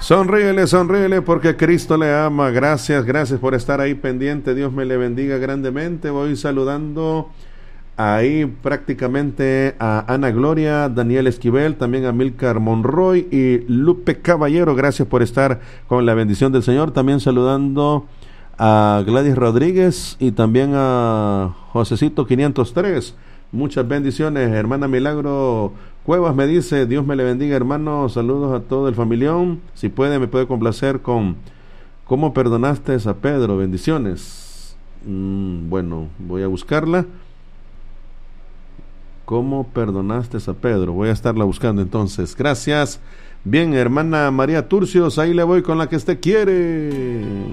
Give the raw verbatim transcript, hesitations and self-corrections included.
Sonríele, sonríele porque Cristo le ama. Gracias, gracias por estar ahí pendiente. Dios me le bendiga grandemente. Voy saludando ahí prácticamente a Ana Gloria, Daniel Esquivel, también a Milcar Monroy y Lupe Caballero. Gracias por estar con la bendición del Señor. También saludando a Gladys Rodríguez y también a Josecito quinientos tres. Muchas bendiciones. Hermana Milagro Cuevas me dice: Dios me le bendiga, hermano. Saludos a todo el familión. Si puede, me puede complacer con ¿cómo perdonaste a Pedro? Bendiciones. Mm, bueno, voy a buscarla. ¿Cómo perdonaste a Pedro? Voy a estarla buscando entonces. Gracias. Bien, hermana María Turcios, ahí le voy con la que usted quiere.